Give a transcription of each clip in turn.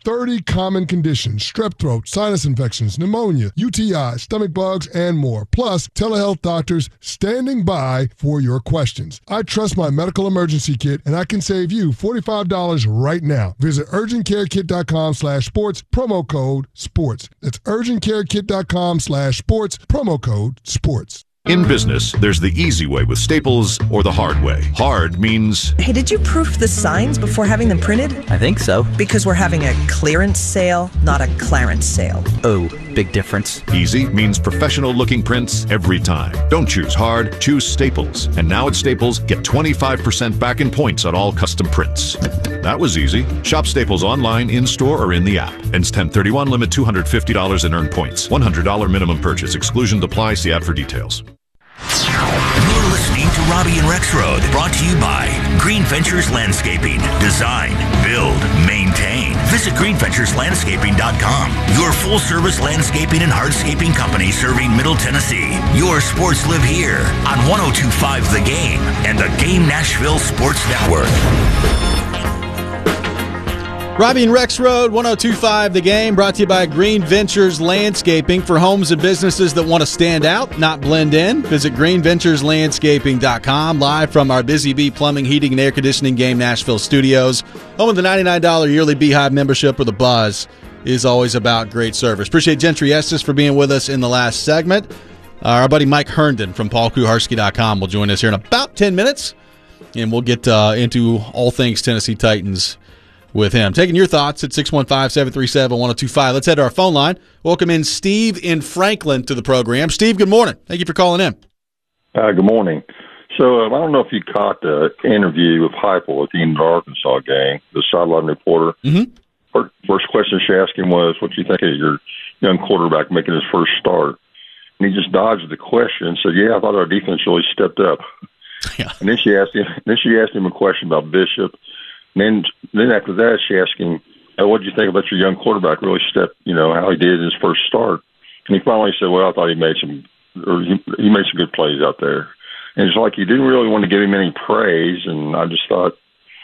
30 common conditions: strep throat, sinus infections, pneumonia, UTI, stomach bugs, and more. Plus, telehealth doctors standing by for your questions. I trust my medical emergency kit, and I can save you $45 right now. Visit urgentcarekit.com/sports, promo code SPORTS. That's urgentcarekit.com/sports, promo code SPORTS. In business, there's the easy way with Staples or the hard way. Hard means... Hey, did you proof the signs before having them printed? I think so. Because we're having a clearance sale, not a clarence sale. Oh, big difference. Easy means professional-looking prints every time. Don't choose hard, choose Staples. And now at Staples, get 25% back in points on all custom prints. That was easy. Shop Staples online, in-store, or in the app. Ends 10/31, limit $250 and earn points. $100 minimum purchase. Exclusions apply. See ad for details. You're listening to Robbie and Rexroad, brought to you by Green Ventures Landscaping. Design, build, maintain. Visit greenventureslandscaping.com. Your full-service landscaping and hardscaping company serving Middle Tennessee. Your sports live here on 102.5 The Game and the Game Nashville Sports Network. Robbie and Rexroad, 102.5 The Game, brought to you by Green Ventures Landscaping for homes and businesses that want to stand out, not blend in. Visit greenventureslandscaping.com, live from our Busy Bee Plumbing, Heating, and Air Conditioning Game Nashville studios. Home of the $99 yearly Beehive membership, where the buzz is always about great service. Appreciate Gentry Estes for being with us in the last segment. Our buddy Mike Herndon from PaulKuharski.com will join us here in about 10 minutes, and we'll get into all things Tennessee Titans with him. Taking your thoughts at 615-737-1025. Let's head to our phone line. Welcome in Steve in Franklin to the program. Steve, good morning. Thank you for calling in. Good morning. So I don't know if you caught the interview with Heupel at the end of the Arkansas game, the sideline reporter. Mm-hmm. First question she asked him was, what do you think of your young quarterback making his first start? And he just dodged the question and said, I thought our defense really stepped up. Yeah. And then she asked him a question about Bishop. And then after that, she asked him, what did you think about your young quarterback really how he did in his first start? And he finally said, I thought he made some good plays out there. And it's like he didn't really want to give him any praise. And I just thought,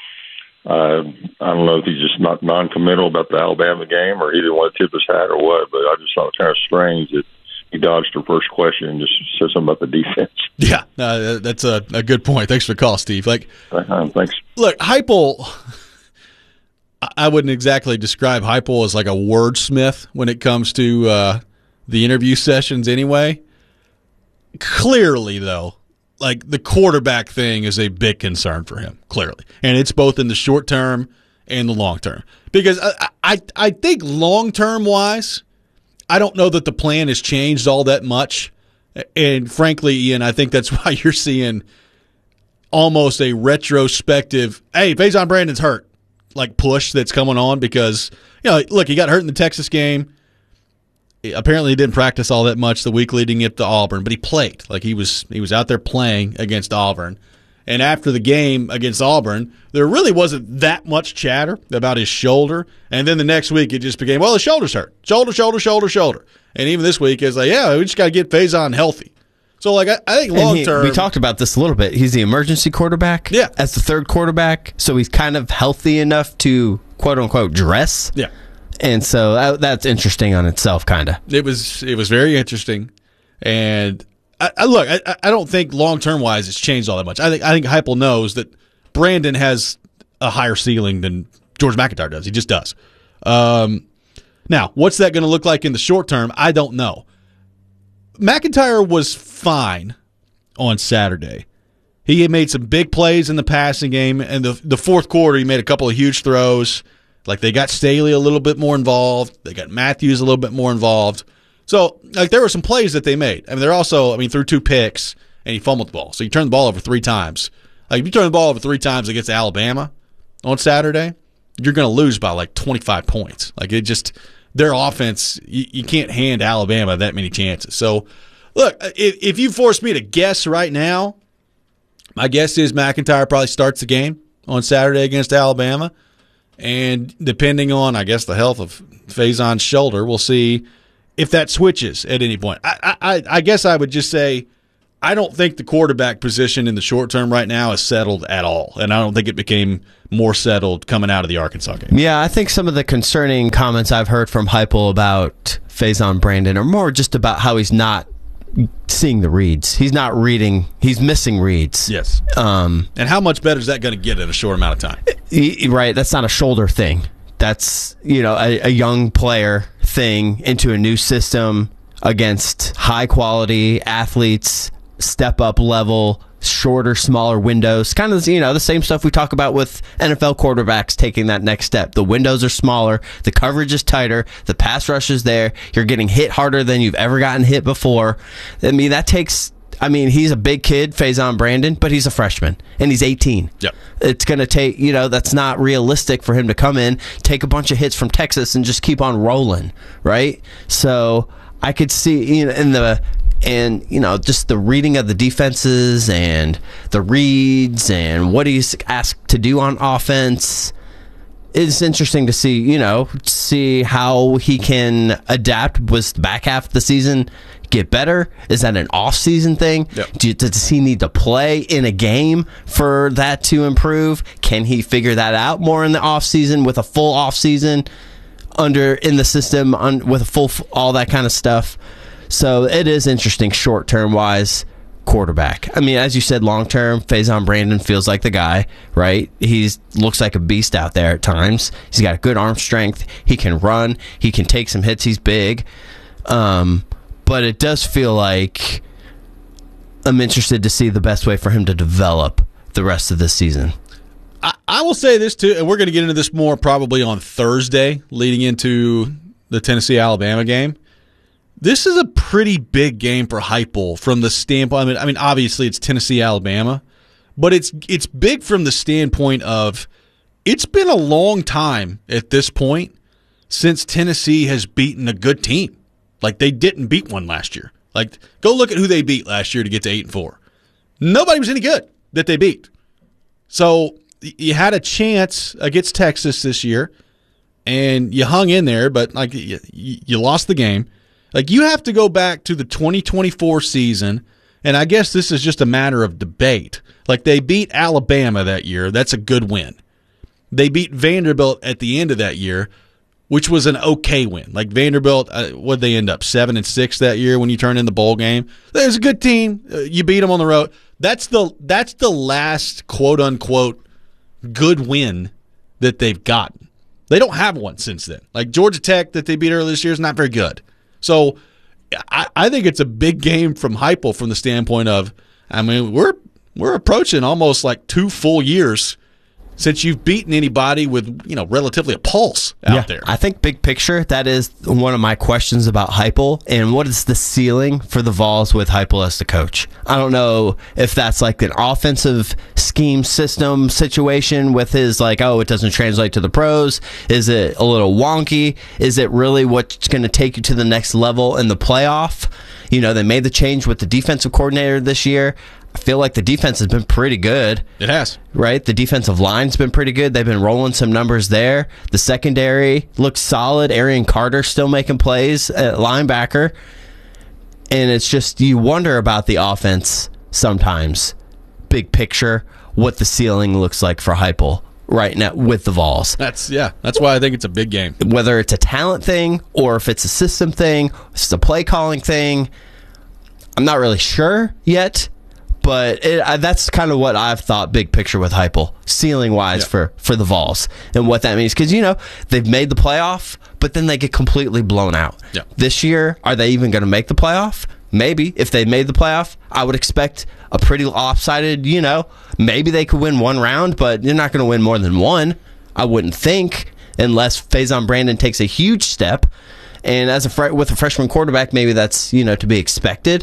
I don't know if he's just not non-committal about the Alabama game or he didn't want to tip his hat or what, but I just thought it kind of strange that he dodged her first question and just said something about the defense. Yeah, that's a good point. Thanks for the call, Steve. Thanks. Look, Heupel, I wouldn't exactly describe Heupel as like a wordsmith when it comes to the interview sessions anyway. Clearly, though, like the quarterback thing is a big concern for him, clearly. And it's both in the short term and the long term. Because I think long-term wise, I don't know that the plan has changed all that much. And frankly, Ian, I think that's why you're seeing almost a retrospective, hey, Faison Brandon's hurt, like push that's coming on because, look, he got hurt in the Texas game. Apparently he didn't practice all that much the week leading up to Auburn, but he played. Like he was out there playing against Auburn. And after the game against Auburn, there really wasn't that much chatter about his shoulder. And then the next week, it just became, his shoulder's hurt. Shoulder. And even this week, it's like, we just got to get Faison healthy. So, I think long-term. We talked about this a little bit. He's the emergency quarterback. Yeah. As the third quarterback. So he's kind of healthy enough to, quote-unquote, dress. Yeah. And so that's interesting on itself, kind of. It was very interesting. And I don't think long-term wise it's changed all that much. I think Heupel knows that Brandon has a higher ceiling than George McIntyre does. He just does. Now, what's that going to look like in the short term? I don't know. McIntyre was fine on Saturday. He had made some big plays in the passing game, and the fourth quarter he made a couple of huge throws. Like they got Staley a little bit more involved. They got Matthews a little bit more involved. So, there were some plays that they made. They're also, threw 2 picks, and he fumbled the ball. So, you turned the ball over 3 times. If you turn the ball over 3 times against Alabama on Saturday, you're going to lose by, 25 points. Their offense, you can't hand Alabama that many chances. So, look, if you force me to guess right now, my guess is McIntyre probably starts the game on Saturday against Alabama. And depending on, I guess, the health of Faison's shoulder, we'll see if that switches at any point. I guess I would just say I don't think the quarterback position in the short term right now is settled at all, and I don't think it became more settled coming out of the Arkansas game. Yeah, I think some of the concerning comments I've heard from Heupel about Faison Brandon are more just about how he's not seeing the reads. He's not reading. He's missing reads. Yes. And how much better is that going to get in a short amount of time? Right. That's not a shoulder thing. That's, a young player thing into a new system against high quality athletes, step up level, shorter, smaller windows. Kind of, the same stuff we talk about with NFL quarterbacks taking that next step. The windows are smaller, the coverage is tighter, the pass rush is there, you're getting hit harder than you've ever gotten hit before. He's a big kid, Faison Brandon, but he's a freshman, and he's 18. Yep. It's going to take, that's not realistic for him to come in, take a bunch of hits from Texas, and just keep on rolling, right? So I could see, just the reading of the defenses and the reads and what he's asked to do on offense. It's interesting to see how he can adapt. Was the back half of the season get better? Is that an off-season thing? Yep. Does he need to play in a game for that to improve? Can he figure that out more in the off-season with a full off-season in the system with a full all that kind of stuff? So it is interesting short-term wise. Quarterback. As you said, long-term, Faison Brandon feels like the guy, right? He looks like a beast out there at times. He's got a good arm strength. He can run. He can take some hits. He's big. But it does feel like I'm interested to see the best way for him to develop the rest of this season. I will say this, too, and we're going to get into this more probably on Thursday leading into the Tennessee-Alabama game. This is a pretty big game for Heupel from the standpoint. Obviously it's Tennessee, Alabama, but it's big from the standpoint of it's been a long time at this point since Tennessee has beaten a good team. Like, they didn't beat one last year. Like, go look at who they beat last year to get to 8-4. Nobody was any good that they beat. So you had a chance against Texas this year, and you hung in there, but you lost the game. You have to go back to the 2024 season, and I guess this is just a matter of debate. They beat Alabama that year. That's a good win. They beat Vanderbilt at the end of that year, which was an okay win. Vanderbilt, what'd they end up, 7-6 that year when you turn in the bowl game? There's a good team. You beat them on the road. That's the last quote-unquote good win that they've gotten. They don't have one since then. Georgia Tech that they beat earlier this year is not very good. So I think it's a big game from Heupel from the standpoint of, we're approaching almost 2 full years since you've beaten anybody with, relatively a pulse out there. I think big picture, that is one of my questions about Heupel, and what is the ceiling for the Vols with Heupel as the coach? I don't know if that's an offensive scheme system situation with his it doesn't translate to the pros. Is it a little wonky? Is it really what's going to take you to the next level in the playoff? They made the change with the defensive coordinator this year. I feel like the defense has been pretty good. It has. Right? The defensive line's been pretty good. They've been rolling some numbers there. The secondary looks solid. Arian Carter still making plays at linebacker. And it's just, you wonder about the offense sometimes. Big picture, what the ceiling looks like for Heupel right now with the Vols. That's why I think it's a big game. Whether it's a talent thing or if it's a system thing, if it's a play calling thing, I'm not really sure yet. But that's kind of what I've thought big picture with Heupel, ceiling-wise for the Vols, and what that means. Because, they've made the playoff, but then they get completely blown out. Yeah. This year, are they even going to make the playoff? Maybe. If they made the playoff, I would expect a pretty lopsided, maybe they could win one round, but you're not going to win more than one, I wouldn't think, unless Faison Brandon takes a huge step. And with a freshman quarterback, maybe that's, to be expected.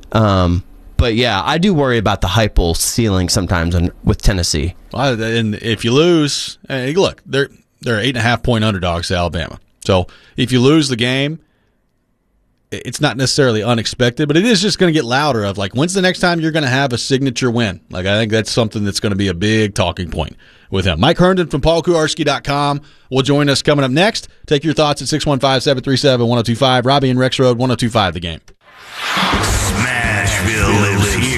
But yeah, I do worry about the Heupel ceiling sometimes with Tennessee. Well, and if you lose, look, they're 8.5-point underdogs to Alabama. So if you lose the game, it's not necessarily unexpected, but it is just going to get louder of when's the next time you're going to have a signature win? I think that's something that's going to be a big talking point with him. Mike Herndon from PaulKuharsky.com will join us coming up next. Take your thoughts at 615-737-1025. Robbie and Rex Road, 1025 The Game. Smashville lives here.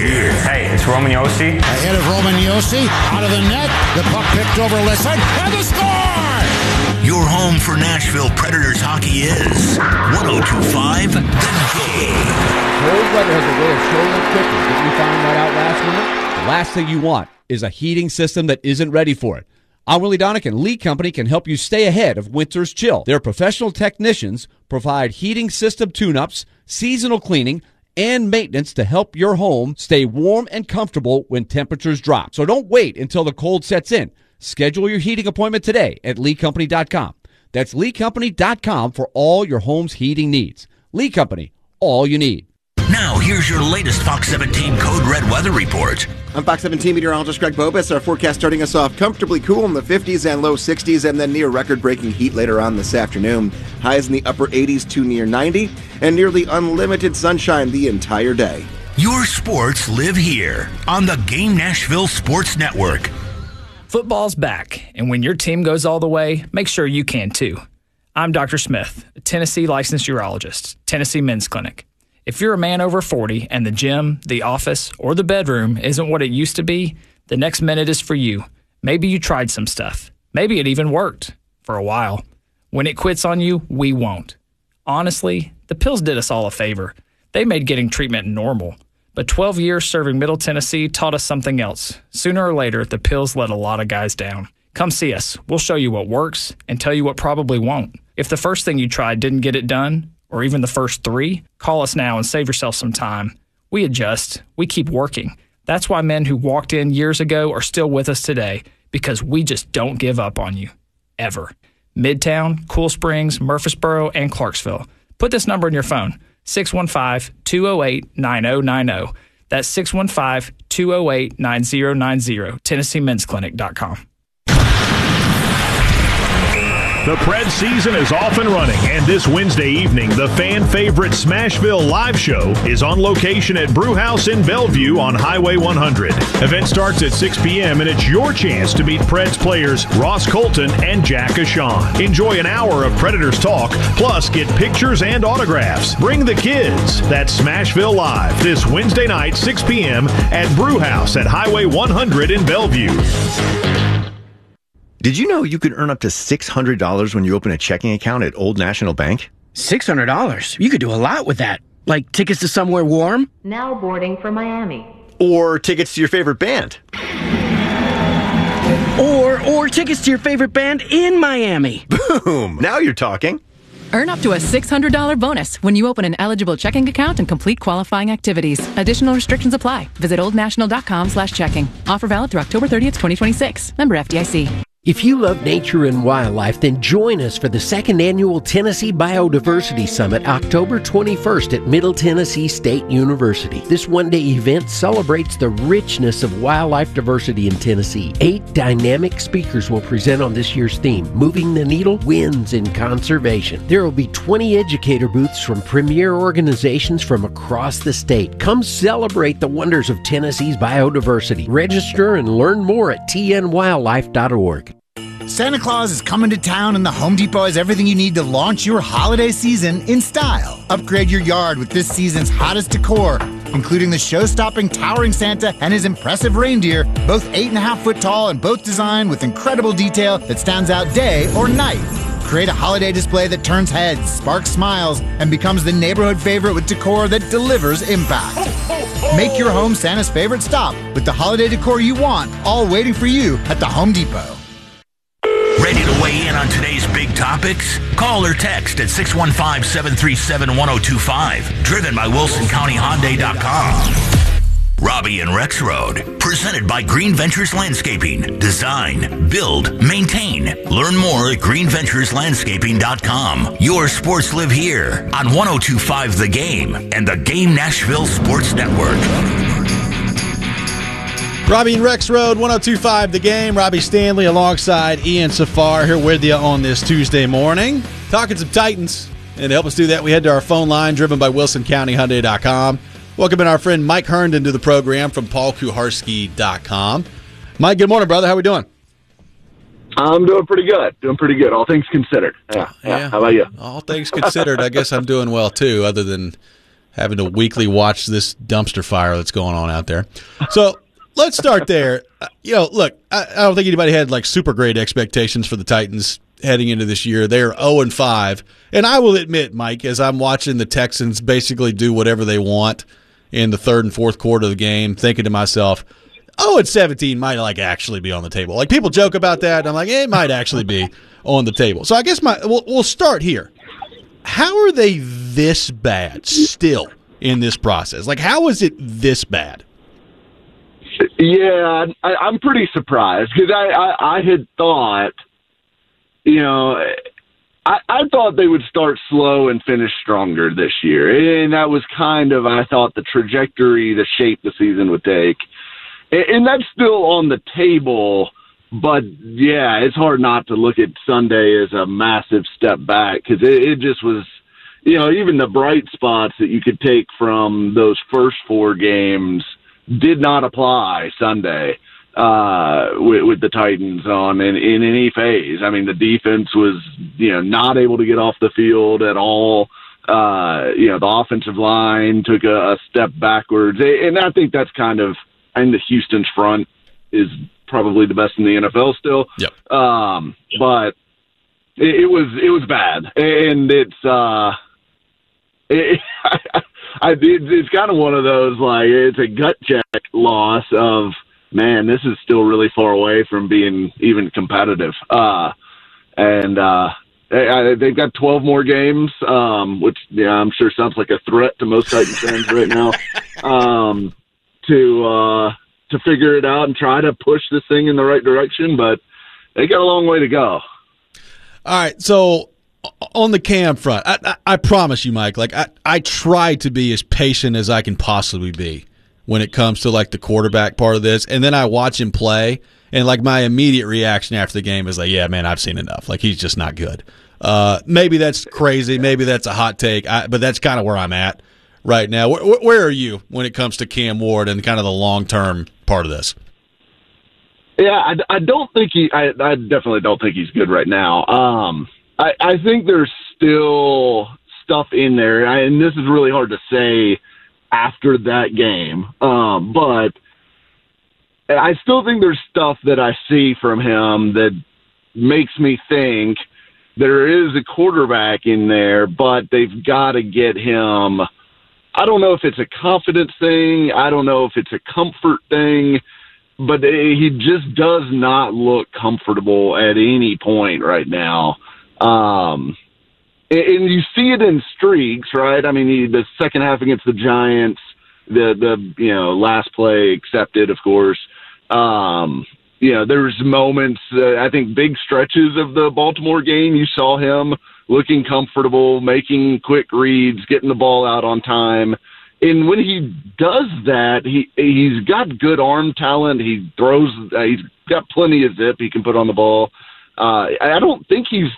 Roman Josi. Ahead of Roman Josi, out of the net, the puck picked over Lisson, and the score! Your home for Nashville Predators hockey is 102.5 The Game. Cold weather has a way of showing up quickly. Didn't you find that out last minute? The last thing you want is a heating system that isn't ready for it. I'm Willie Donick, Lee Company can help you stay ahead of winter's chill. Their professional technicians provide heating system tune-ups, seasonal cleaning, and maintenance to help your home stay warm and comfortable when temperatures drop. So don't wait until the cold sets in. Schedule your heating appointment today at LeeCompany.com. That's LeeCompany.com for all your home's heating needs. Lee Company, all you need. Now, here's your latest Fox 17 Code Red weather report. I'm Fox 17 meteorologist Greg Bobus. Our forecast starting us off comfortably cool in the 50s and low 60s, and then near record-breaking heat later on this afternoon. Highs in the upper 80s to near 90, and nearly unlimited sunshine the entire day. Your sports live here on the Game Nashville Sports Network. Football's back, and when your team goes all the way, make sure you can too. I'm Dr. Smith, a Tennessee licensed urologist, Tennessee Men's Clinic. If you're a man over 40 and the gym, the office, or the bedroom isn't what it used to be, the next minute is for you. Maybe you tried some stuff. Maybe it even worked for a while. When it quits on you, we won't. Honestly, the pills did us all a favor. They made getting treatment normal. But 12 years serving Middle Tennessee taught us something else. Sooner or later, the pills let a lot of guys down. Come see us. We'll show you what works and tell you what probably won't. If the first thing you tried didn't get it done, or even the first 3, call us now and save yourself some time. We adjust. We keep working. That's why men who walked in years ago are still with us today, because we just don't give up on you. Ever. Midtown, Cool Springs, Murfreesboro, and Clarksville. Put this number in your phone, 615-208-9090. That's 615-208-9090, TennesseeMen'sClinic.com. The Pred season is off and running, and this Wednesday evening, the fan favorite Smashville live show is on location at Brewhouse in Bellevue on Highway 100. Event starts at 6 p.m., and it's your chance to meet Pred's players Ross Colton and Jack Ashawn. Enjoy an hour of Predators talk, plus get pictures and autographs. Bring the kids. That's Smashville Live this Wednesday night, 6 p.m. at Brewhouse at Highway 100 in Bellevue. Did you know you could earn up to $600 when you open a checking account at Old National Bank? $600? You could do a lot with that. Like tickets to somewhere warm? Now boarding for Miami. Or tickets to your favorite band. Or tickets to your favorite band in Miami. Boom! Now you're talking. Earn up to a $600 bonus when you open an eligible checking account and complete qualifying activities. Additional restrictions apply. Visit oldnational.com/checking. Offer valid through October 30th, 2026. Member FDIC. If you love nature and wildlife, then join us for the second annual Tennessee Biodiversity Summit, October 21st at Middle Tennessee State University. This one-day event celebrates the richness of wildlife diversity in Tennessee. 8 dynamic speakers will present on this year's theme, Moving the Needle, Wins in Conservation. There will be 20 educator booths from premier organizations from across the state. Come celebrate the wonders of Tennessee's biodiversity. Register and learn more at tnwildlife.org. Santa Claus is coming to town, and the Home Depot has everything you need to launch your holiday season in style. Upgrade your yard with this season's hottest decor, including the show-stopping towering Santa and his impressive reindeer, both 8.5 foot tall and both designed with incredible detail that stands out day or night. Create a holiday display that turns heads, sparks smiles, and becomes the neighborhood favorite with decor that delivers impact. Make your home Santa's favorite stop with the holiday decor you want, all waiting for you at the Home Depot. Ready to weigh in on today's big topics? Call or text at 615-737-1025. Driven by WilsonCountyHyundai.com. Robbie and Rex Road. Presented by Green Ventures Landscaping. Design, build, maintain. Learn more at greenventureslandscaping.com. Your sports live here on 102.5 The Game and the Game Nashville Sports Network. Robbie and Rex Road, 102.5 The Game. Robbie Stanley alongside Ian Safar here with you on this Tuesday morning. Talking some Titans. And to help us do that, we head to our phone line, driven by WilsonCountyHyundai.com. Welcoming our friend Mike Herndon to the program from PaulKuharski.com. Mike, good morning, brother. How we doing? I'm doing pretty good. All things considered. Yeah. How about you? All things considered, I guess I'm doing well, too, other than having to weekly watch this dumpster fire that's going on out there. So let's start there. Look, I don't think anybody had like super great expectations for the Titans heading into this year. They're 0-5. And I will admit, Mike, as I'm watching the Texans basically do whatever they want in the third and fourth quarter of the game, thinking to myself, 0-17 might like actually be on the table. Like people joke about that, and I'm like, it might actually be on the table. So I guess we'll start here. How are they this bad still in this process? Like, how is it this bad? Yeah, I'm pretty surprised because I had thought, I thought they would start slow and finish stronger this year. And that was kind of, I thought, the trajectory, the shape the season would take. And that's still on the table. But, yeah, it's hard not to look at Sunday as a massive step back because it just was, even the bright spots that you could take from those first four games did not apply Sunday with the Titans in any phase. I mean, the defense was, not able to get off the field at all. The offensive line took a step backwards. And I think that's the Houston's front is probably the best in the NFL still. Yep. But it was bad. And it's kind of one of those, like, it's a gut check loss of, man, this is still really far away from being even competitive. They've got 12 more games, which I'm sure sounds like a threat to most Titans fans right now, to figure it out and try to push this thing in the right direction, but they got a long way to go. All right, so on the Cam front, I promise you, Mike, like I try to be as patient as I can possibly be when it comes to like the quarterback part of this, and then I watch him play, and like my immediate reaction after the game is like, yeah, man, I've seen enough. Like he's just not good. Maybe that's crazy, maybe that's a hot take, but that's kind of where I'm at right now. Where are you when it comes to Cam Ward and kind of the long-term part of this? Yeah, I don't think I definitely don't think he's good right now. I think there's still stuff in there, and this is really hard to say after that game, but I still think there's stuff that I see from him that makes me think there is a quarterback in there, but they've got to get him. I don't know if it's a confidence thing. I don't know if it's a comfort thing, but he just does not look comfortable at any point right now. And you see it in streaks, right? I mean, the second half against the Giants, the last play accepted, of course. There's moments, I think big stretches of the Baltimore game, you saw him looking comfortable, making quick reads, getting the ball out on time. And when he does that, he's got good arm talent. He throws, he's got plenty of zip he can put on the ball. I don't think he's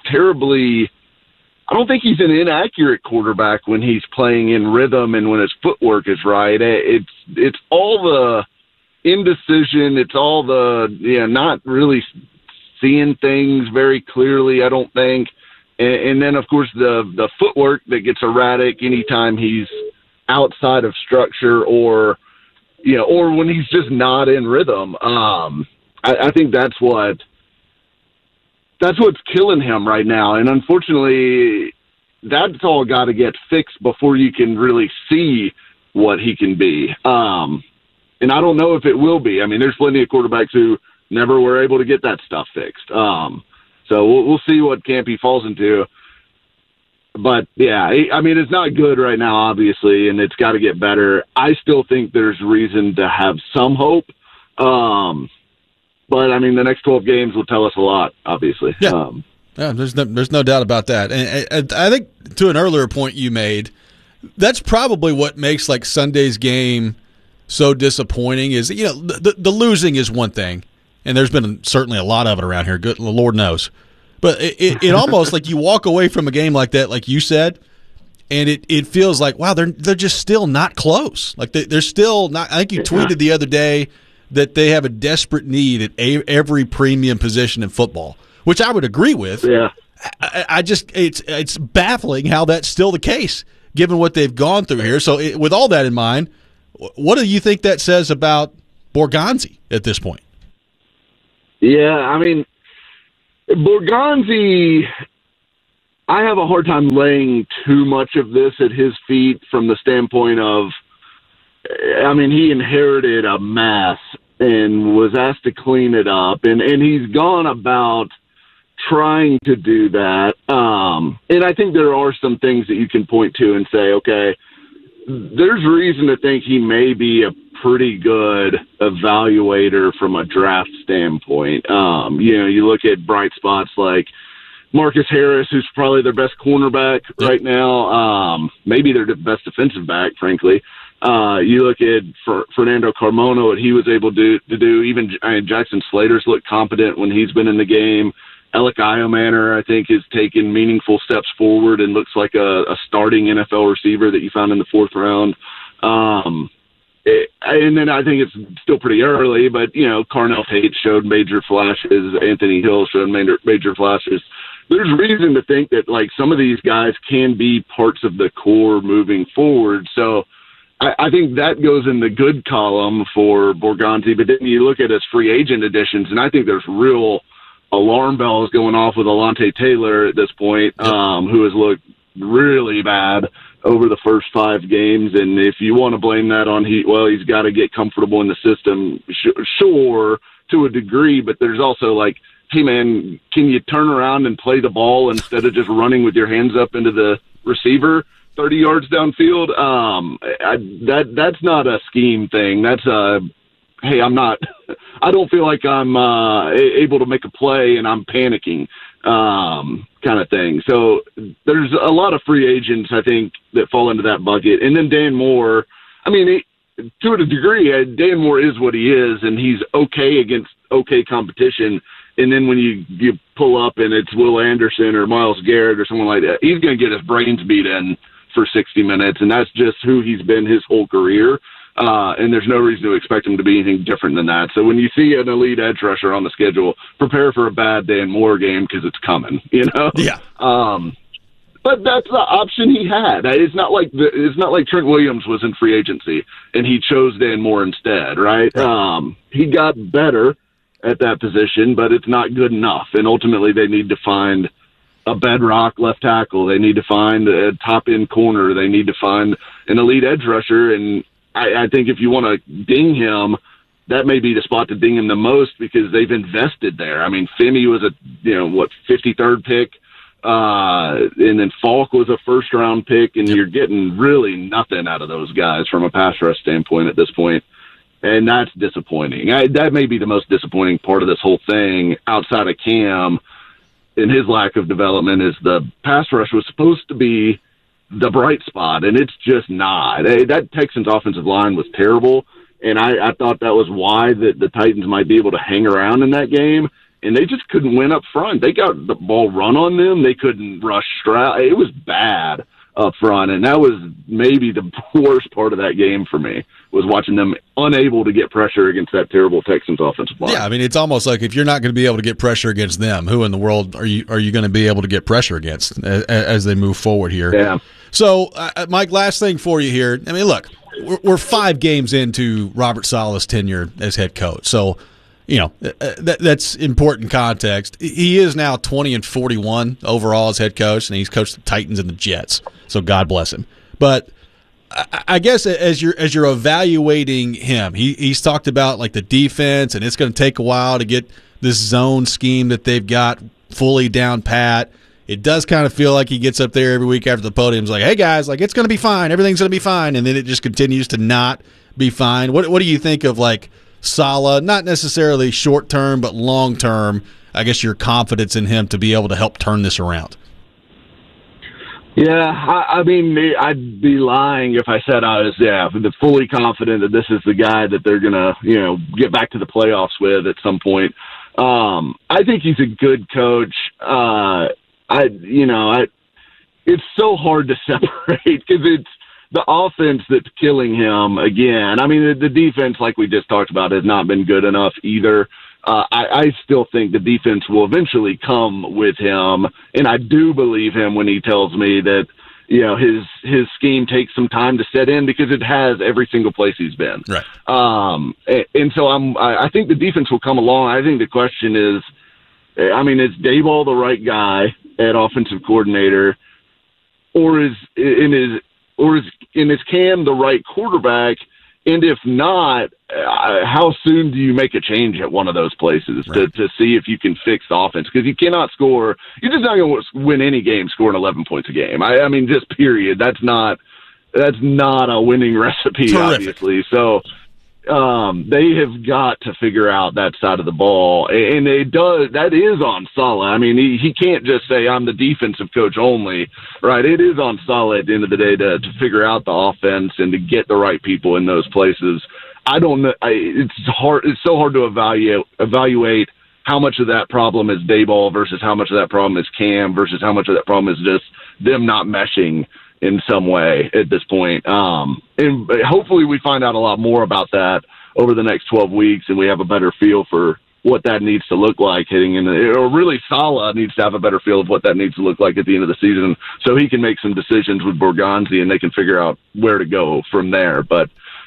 an inaccurate quarterback when he's playing in rhythm and when his footwork is right. It's all the indecision. It's all the, not really seeing things very clearly, I don't think. And then, of course, the footwork that gets erratic anytime he's outside of structure or when he's just not in rhythm. I think that's what's killing him right now. And unfortunately, that's all got to get fixed before you can really see what he can be. And I don't know if it will be. I mean, there's plenty of quarterbacks who never were able to get that stuff fixed. So we'll see what camp he falls into. But, yeah, I mean, it's not good right now, obviously, and it's got to get better. I still think there's reason to have some hope. But, I mean, the next 12 games will tell us a lot, obviously. Yeah, there's no doubt about that. And I think to an earlier point you made, that's probably what makes, like, Sunday's game so disappointing is, the losing is one thing, and there's been certainly a lot of it around here, good Lord knows. But it almost, like, you walk away from a game like that, like you said, and it feels like, wow, they're just still not close. Like, they're still not – I think you tweeted the other day that they have a desperate need at every premium position in football, which I would agree with. Yeah. I just it's baffling how that's still the case given what they've gone through here. So with all that in mind, what do you think that says about Borgonzi at this point? Yeah, I mean, Borgonzi, I have a hard time laying too much of this at his feet from the standpoint of, I mean, he inherited a mess and was asked to clean it up, and he's gone about trying to do that. And I think there are some things that you can point to and say, okay, there's reason to think he may be a pretty good evaluator from a draft standpoint. You look at bright spots like Marcus Harris, who's probably their best cornerback right now. Maybe their best defensive back, frankly. You look at Fernando Carmona, what he was able to do. Even Jackson Slater's looked competent when he's been in the game. Alec Iomanner, I think, has taken meaningful steps forward and looks like a starting NFL receiver that you found in the 4th round. And then I think it's still pretty early, but, Carnell Tate showed major flashes. Anthony Hill showed major flashes. There's reason to think that, some of these guys can be parts of the core moving forward. So I think that goes in the good column for Borgonzi. But then you look at his free agent additions, and I think there's real alarm bells going off with Alontae Taylor at this point, who has looked really bad over the first 5 games. And if you want to blame that on he's got to get comfortable in the system, sure, to a degree, but there's also hey man, can you turn around and play the ball instead of just running with your hands up into the receiver 30 yards downfield? That's not a scheme thing. That's hey, I don't feel like I'm able to make a play and I'm panicking kind of thing. So there's a lot of free agents, I think, that fall into that bucket. And then Dan Moore, I mean, to a degree, Dan Moore is what he is, and he's okay against okay competition. And then when you pull up and it's Will Anderson or Myles Garrett or someone like that, he's going to get his brains beat in for 60 minutes, and that's just who he's been his whole career. And there's no reason to expect him to be anything different than that. So when you see an elite edge rusher on the schedule, prepare for a bad Dan Moore game because it's coming, Yeah. But that's the option he had. It's not like Trent Williams was in free agency and he chose Dan Moore instead, right? He got better at that position, but it's not good enough. And ultimately they need to find a bedrock left tackle. They need to find a top-end corner. They need to find an elite edge rusher. And I think if you want to ding him, that may be the spot to ding him the most because they've invested there. I mean, Femi was 53rd pick. And then Falk was a first-round pick, and you're getting really nothing out of those guys from a pass rush standpoint at this point. And that's disappointing. That may be the most disappointing part of this whole thing outside of Cam and his lack of development is the pass rush was supposed to be the bright spot, and it's just not. That Texans offensive line was terrible, and I thought that was why the Titans might be able to hang around in that game, and they just couldn't win up front. They got the ball run on them. They couldn't rush Stroud. It was bad up front, and that was maybe the worst part of that game for me, was watching them unable to get pressure against that terrible Texans offensive line. Yeah, I mean, it's almost like if you're not going to be able to get pressure against them, who in the world are you going to be able to get pressure against as they move forward here? Yeah. So, Mike, last thing for you here. I mean, look, we're 5 games into Robert Saleh's tenure as head coach, so that's important context. He is now 20-41 overall as head coach, and he's coached the Titans and the Jets. So God bless him. But I guess as you're evaluating him, he's talked about the defense, and it's going to take a while to get this zone scheme that they've got fully down pat. It does kind of feel like he gets up there every week after the podium, is like, "Hey guys, it's going to be fine. Everything's going to be fine," and then it just continues to not be fine. What do you think of Saleh? Not necessarily short term, but long term. I guess your confidence in him to be able to help turn this around. Yeah, I mean, I'd be lying if I said I was fully confident that this is the guy that they're gonna get back to the playoffs with at some point. I think he's a good coach. It's so hard to separate because it's the offense that's killing him again. I mean, the defense, like we just talked about, has not been good enough either. I still think the defense will eventually come with him, and I do believe him when he tells me that his scheme takes some time to set in because it has every single place he's been. Right. And so I think the defense will come along. I think the question is, is Daboll the right guy at offensive coordinator, or is Cam the right quarterback? And if not, how soon do you make a change at one of those places to see if you can fix the offense? Because you cannot score. You're just not going to win any game scoring 11 points a game. I mean, just period. That's not a winning recipe, Terrific. Obviously. So they have got to figure out that side of the ball, and that is on Saleh. I mean, he can't just say I'm the defensive coach only, right? It is on Saleh at the end of the day to figure out the offense and to get the right people in those places. I don't know. It's hard. It's so hard to evaluate how much of that problem is Daboll versus how much of that problem is Cam versus how much of that problem is just them not meshing in some way at this point. And hopefully we find out a lot more about that over the next 12 weeks and we have a better feel for what that needs to look like heading into, or really Saleh needs to have a better feel of what that needs to look like at the end of the season so he can make some decisions with Borgonzi and they can figure out where to go from there. But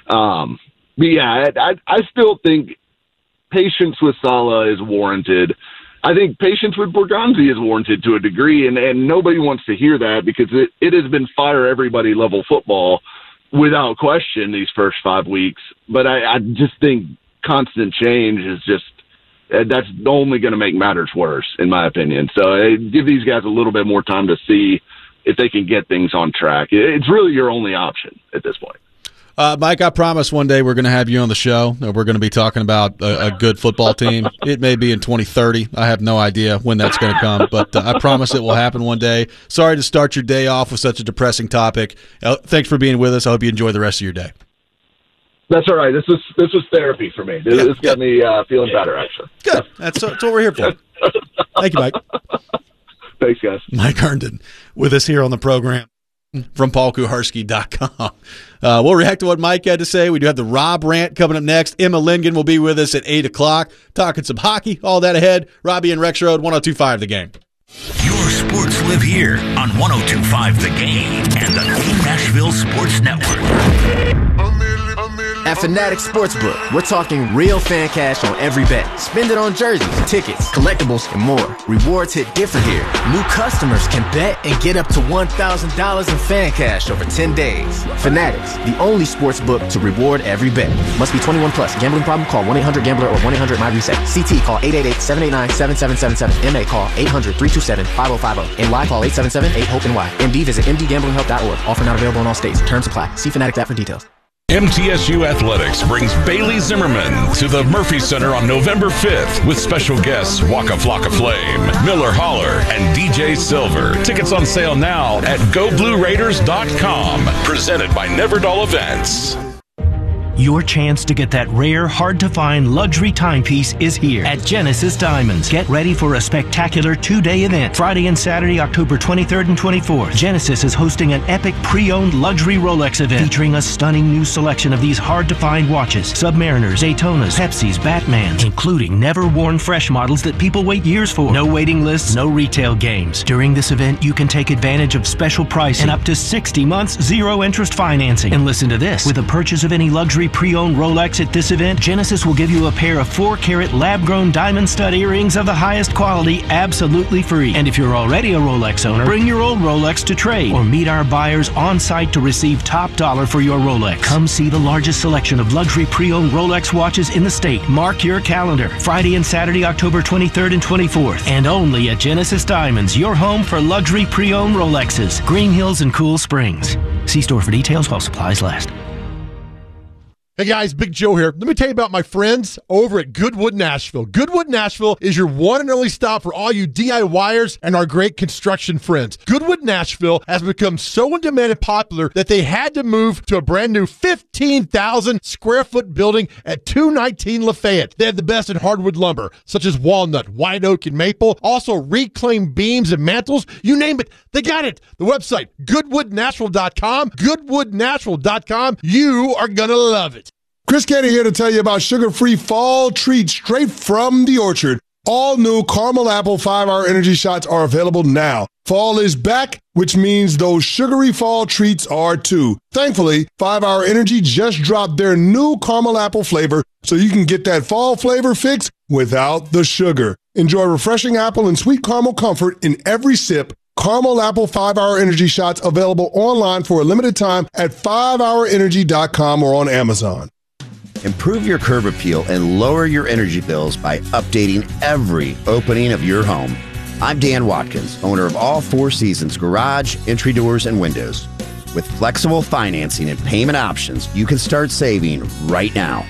yeah, I still think patience with Saleh is warranted. I think patience with Borgonzi is warranted to a degree, and nobody wants to hear that because it has been fire everybody level football without question these first 5 weeks. But I just think constant change is that's only going to make matters worse, in my opinion. So give these guys a little bit more time to see if they can get things on track. It's really your only option at this point. Mike, I promise one day we're going to have you on the show. We're going to be talking about a good football team. It may be in 2030. I have no idea when that's going to come, but I promise it will happen one day. Sorry to start your day off with such a depressing topic. Thanks for being with us. I hope you enjoy the rest of your day. That's all right. This was therapy for me. This got me feeling better, actually. Good. That's what we're here for. Thank you, Mike. Thanks, guys. Mike Herndon with us here on the program from PaulKuharski.com. We'll react to what Mike had to say. We do have the Rob rant coming up next. Emma Lingen will be with us at 8 o'clock, talking some hockey, all that ahead. Robbie and Rex Road, 102.5 The Game. Your sports live here on 102.5 The Game and the Game Nashville Sports Network. At Fanatics Sportsbook, we're talking real fan cash on every bet. Spend it on jerseys, tickets, collectibles, and more. Rewards hit different here. New customers can bet and get up to $1,000 in fan cash over 10 days. Fanatics, the only sportsbook to reward every bet. Must be 21 plus. Gambling problem? Call 1-800-GAMBLER or 1-800-MY-RESET. CT, call 888-789-7777. MA, call 800-327-5050. And Y, call 877-8-HOPE-NY. MD, visit mdgamblinghelp.org. Offer not available in all states. Terms apply. See Fanatics app for details. MTSU Athletics brings Bailey Zimmerman to the Murphy Center on November 5th with special guests Waka Flocka Flame, Miller Holler, and DJ Silver. Tickets on sale now at GoBlueRaiders.com. Presented by Neverdall Events. Your chance to get that rare, hard-to-find luxury timepiece is here at Genesis Diamonds. Get ready for a spectacular two-day event. Friday and Saturday, October 23rd and 24th. Genesis is hosting an epic pre-owned luxury Rolex event featuring a stunning new selection of these hard-to-find watches. Submariners, Daytonas, Pepsis, Batmans, including never-worn fresh models that people wait years for. No waiting lists, no retail games. During this event, you can take advantage of special pricing and up to 60 months zero-interest financing. And listen to this. With a purchase of any luxury pre-owned Rolex at this event, Genesis will give you a pair of 4-carat lab-grown diamond stud earrings of the highest quality absolutely free. And if you're already a Rolex owner, bring your old Rolex to trade or meet our buyers on site to receive top dollar for your Rolex. Come see the largest selection of luxury pre-owned Rolex watches in the state. Mark your calendar. Friday and Saturday, October 23rd and 24th. And only at Genesis Diamonds, your home for luxury pre-owned Rolexes. Green Hills and Cool Springs. See store for details while supplies last. Hey guys, Big Joe here. Let me tell you about my friends over at Goodwood Nashville. Goodwood Nashville is your one and only stop for all you DIYers and our great construction friends. Goodwood Nashville has become so in demand and popular that they had to move to a brand new 15,000 square foot building at 219 Lafayette. They have the best in hardwood lumber, such as walnut, white oak, and maple. Also reclaimed beams and mantles. You name it, they got it. The website, goodwoodnashville.com. Goodwoodnashville.com. You are going to love it. Chris Canty here to tell you about sugar-free fall treats straight from the orchard. All new Caramel Apple 5-Hour Energy Shots are available now. Fall is back, which means those sugary fall treats are too. Thankfully, 5-Hour Energy just dropped their new Caramel Apple flavor, so you can get that fall flavor fix without the sugar. Enjoy refreshing apple and sweet caramel comfort in every sip. Caramel Apple 5-Hour Energy Shots available online for a limited time at 5hourenergy.com or on Amazon. Improve your curb appeal and lower your energy bills by updating every opening of your home. I'm Dan Watkins, owner of All Four Seasons Garage, Entry Doors, and Windows. With flexible financing and payment options, you can start saving right now.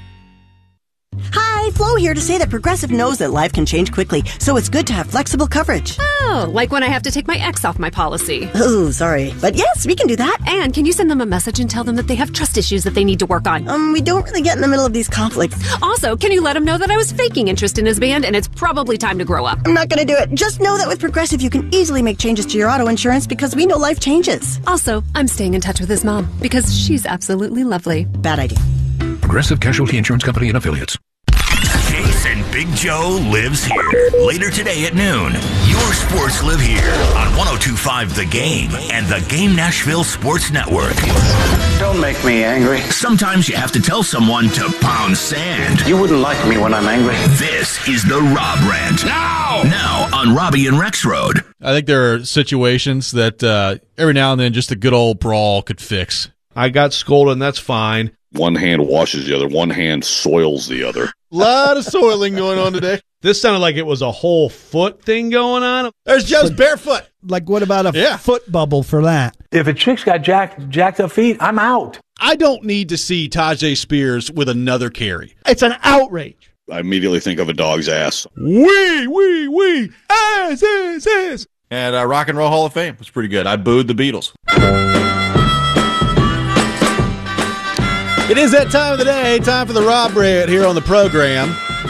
Hi, Flo here to say that Progressive knows that life can change quickly, so it's good to have flexible coverage. Oh, like when I have to take my ex off my policy. Oh, sorry. But yes, we can do that. And can you send them a message and tell them that they have trust issues that they need to work on? We don't really get in the middle of these conflicts. Also, can you let them know that I was faking interest in his band and it's probably time to grow up? I'm not going to do it. Just know that with Progressive, you can easily make changes to your auto insurance because we know life changes. Also, I'm staying in touch with his mom because she's absolutely lovely. Bad idea. Progressive Casualty Insurance Company and Affiliates. Jason Big Joe lives here. Later today at noon, your sports live here on 102.5 The Game and the Game Nashville Sports Network. Don't make me angry. Sometimes you have to tell someone to pound sand. You wouldn't like me when I'm angry. This is the Rob Rant. Now on Robbie and Rex Road. I think there are situations that every now and then just a good old brawl could fix. I got scolded, and that's fine. One hand washes the other. One hand soils the other. A lot of soiling going on today. This sounded like it was a whole foot thing going on. There's Joe's barefoot. Like, what about a foot bubble for that? If a chick's got jacked up feet, I'm out. I don't need to see Tajay Spears with another carry. It's an outrage. I immediately think of a dog's ass. Wee, ass. And Rock and Roll Hall of Fame was pretty good. I booed the Beatles. It is that time of the day, time for the Rob Rant here on the program.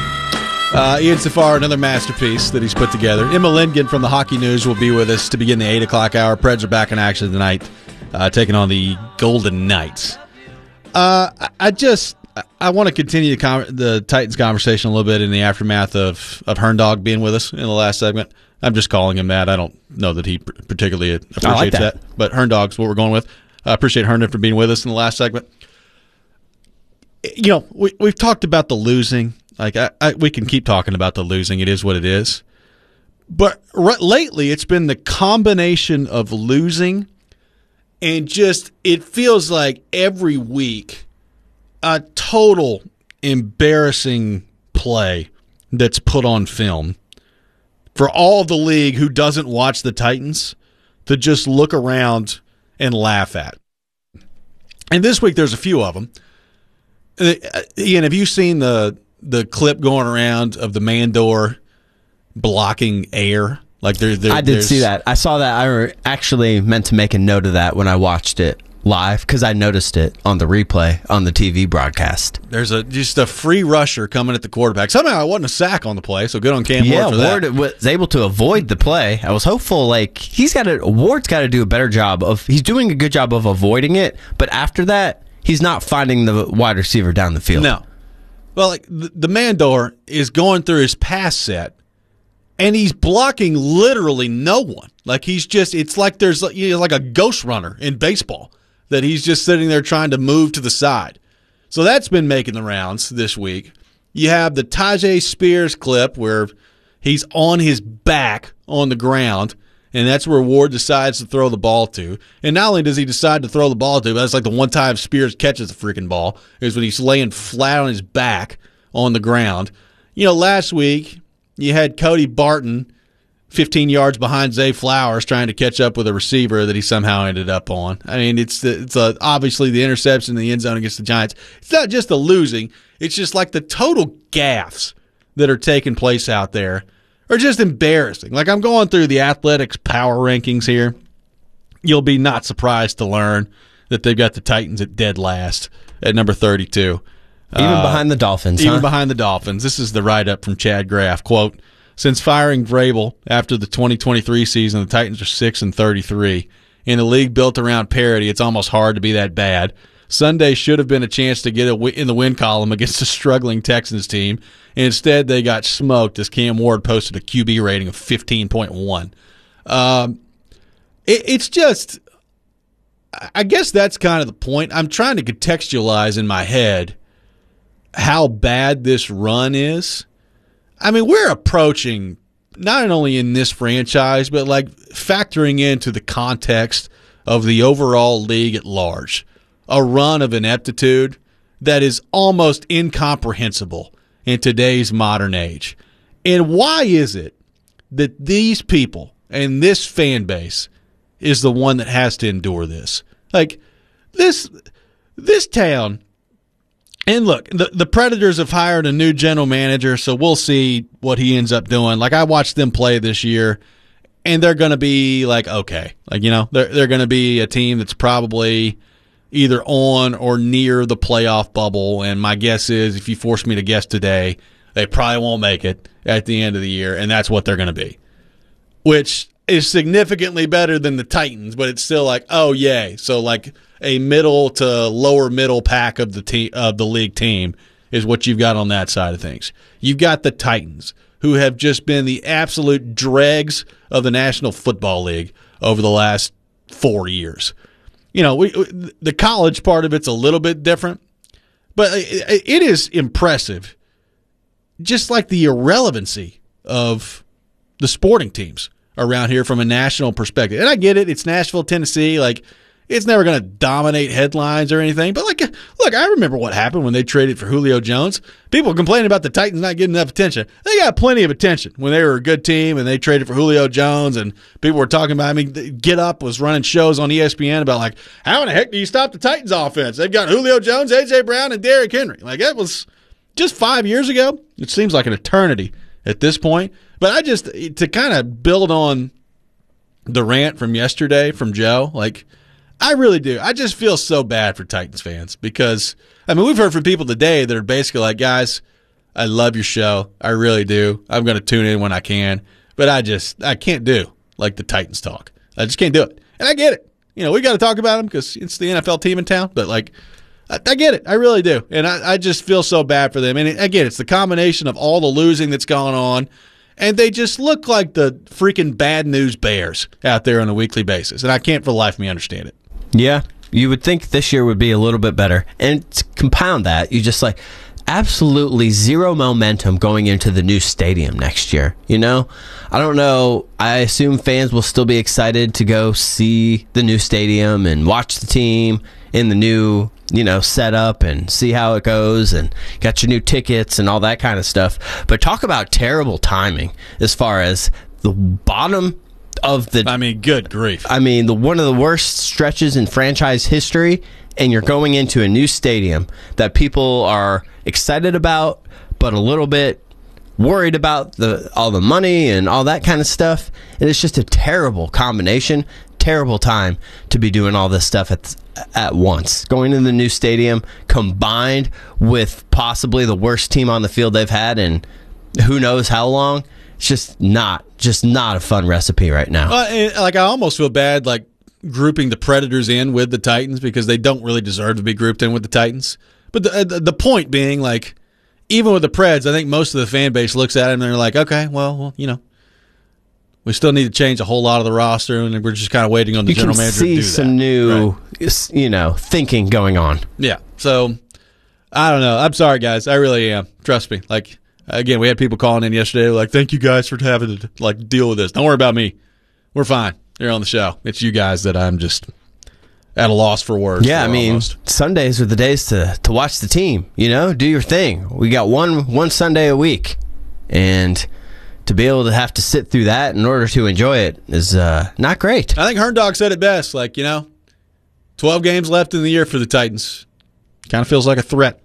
Ian Safar, another masterpiece that he's put together. Emma Lindgren from the Hockey News will be with us to begin the 8 o'clock hour. Preds are back in action tonight, taking on the Golden Knights. I want to continue the Titans conversation a little bit in the aftermath of Herndog being with us in the last segment. I'm just calling him that. I don't know that he particularly appreciates that. But Herndog's what we're going with. I appreciate Herndon for being with us in the last segment. You know, we've talked about the losing. Like we can keep talking about the losing. It is what it is. But lately, it's been the combination of losing and just it feels like every week a total embarrassing play that's put on film for all of the league who doesn't watch the Titans to just look around and laugh at. And this week, there's a few of them. Ian, have you seen the clip going around of the Mandor blocking air? Like I did see that. I saw that. I actually meant to make a note of that when I watched it live because I noticed it on the replay on the TV broadcast. There's just a free rusher coming at the quarterback. Somehow it wasn't a sack on the play, so good on Cam Ward for that. Ward was able to avoid the play. I was hopeful. Like Ward's got to do a better job of. He's doing a good job of avoiding it, but after that. He's not finding the wide receiver down the field. No. Well, like the Mandor is going through his pass set, and he's blocking literally no one. Like it's like there's like a ghost runner in baseball that he's just sitting there trying to move to the side. So that's been making the rounds this week. You have the Tajay Spears clip where he's on his back on the ground, and that's where Ward decides to throw the ball to. And not only does he decide to throw the ball to, but that's like the one time Spears catches the freaking ball, is when he's laying flat on his back on the ground. You know, last week you had Cody Barton 15 yards behind Zay Flowers trying to catch up with a receiver that he somehow ended up on. I mean, it's obviously the interception in the end zone against the Giants. It's not just the losing. It's just like the total gaffes that are taking place out there are just embarrassing. Like, I'm going through the Athletics power rankings here. You'll be not surprised to learn that they've got the Titans at dead last at number 32. Even behind the Dolphins, Even behind the Dolphins. This is the write-up from Chad Graff. Quote, since firing Vrabel after the 2023 season, the Titans are 6-33. In a league built around parity, it's almost hard to be that bad. Sunday should have been a chance to get in the win column against a struggling Texans team, Instead, they got smoked as Cam Ward posted a QB rating of 15.1. It's just, I guess that's kind of the point. I'm trying to contextualize in my head how bad this run is. I mean, we're approaching, not only in this franchise, but like factoring into the context of the overall league at large, a run of ineptitude that is almost incomprehensible in today's modern age. And why is it that these people and this fan base is the one that has to endure this? Like, this town, and look, the Predators have hired a new general manager, so we'll see what he ends up doing. Like, I watched them play this year, and they're going to be like, okay. Like, you know, they're going to be a team that's probably either on or near the playoff bubble, and my guess is, if you force me to guess today, they probably won't make it at the end of the year, and that's what they're going to be, which is significantly better than the Titans, but it's still like, oh, yay. So, like, a middle to lower middle pack of the league team is what you've got on that side of things. You've got the Titans, who have just been the absolute dregs of the National Football League over the last 4 years. You know, the college part of it's a little bit different, but it is impressive, just like the irrelevancy of the sporting teams around here from a national perspective. And I get it. It's Nashville, Tennessee. Like, it's never going to dominate headlines or anything. But, like, look, I remember what happened when they traded for Julio Jones. People complaining about the Titans not getting enough attention. They got plenty of attention when they were a good team and they traded for Julio Jones, and people were talking about, I mean, Get Up was running shows on ESPN about, like, how in the heck do you stop the Titans offense? They've got Julio Jones, A.J. Brown, and Derrick Henry. Like, that was just 5 years ago. It seems like an eternity at this point. But to kind of build on the rant from yesterday from Joe, like, I really do. I just feel so bad for Titans fans because, I mean, we've heard from people today that are basically like, guys, I love your show. I really do. I'm going to tune in when I can. But I can't do like the Titans talk. I just can't do it. And I get it. You know, we got to talk about them because it's the NFL team in town. But, like, I get it. I really do. And I just feel so bad for them. And, again, it's the combination of all the losing that's gone on. And they just look like the freaking bad news bears out there on a weekly basis. And I can't for the life of me understand it. Yeah, you would think this year would be a little bit better. And to compound that, you just like absolutely zero momentum going into the new stadium next year. You know, I don't know. I assume fans will still be excited to go see the new stadium and watch the team in the new, you know, setup and see how it goes and got your new tickets and all that kind of stuff. But talk about terrible timing as far as the bottom of the, I mean, good grief. I mean, one of the worst stretches in franchise history, and you're going into a new stadium that people are excited about, but a little bit worried about all the money and all that kind of stuff. And it's just a terrible combination, terrible time to be doing all this stuff at once. Going to the new stadium combined with possibly the worst team on the field they've had in who knows how long. It's just not a fun recipe right now. Like, I almost feel bad, like, grouping the Predators in with the Titans because they don't really deserve to be grouped in with the Titans. But the point being, like, even with the Preds, I think most of the fan base looks at them and they're like, okay, well, you know, we still need to change a whole lot of the roster, and we're just kind of waiting on the general manager to do that. You can see some new, you know, thinking going on. Yeah. So, I don't know. I'm sorry, guys. I really am. Trust me. Like, again, we had people calling in yesterday like, thank you guys for having to, like, deal with this. Don't worry about me. We're fine. You're on the show. It's you guys that I'm just at a loss for words. Yeah, I mean, Sundays are the days to watch the team, you know, do your thing. We got one Sunday a week, and to be able to have to sit through that in order to enjoy it is not great. I think Herndog said it best. Like, you know, 12 games left in the year for the Titans. Kind of feels like a threat.